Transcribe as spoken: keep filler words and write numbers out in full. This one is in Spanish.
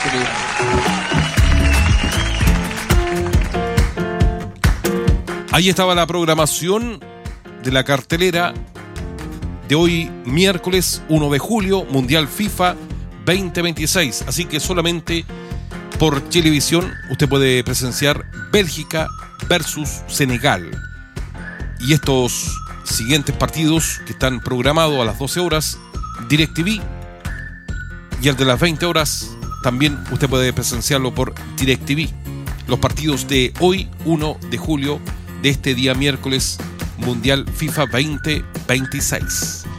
Qué lindo. Ahí estaba la programación de la cartelera de hoy, miércoles uno de julio, Mundial FIFA veinte veintiséis. Así que solamente por televisión usted puede presenciar Bélgica versus Senegal. Y estos siguientes partidos que están programados a las doce horas, DirecTV. Y el de las veinte horas también usted puede presenciarlo por DirecTV. Los partidos de hoy, uno de julio, de este día miércoles, Mundial FIFA veinte veintiséis.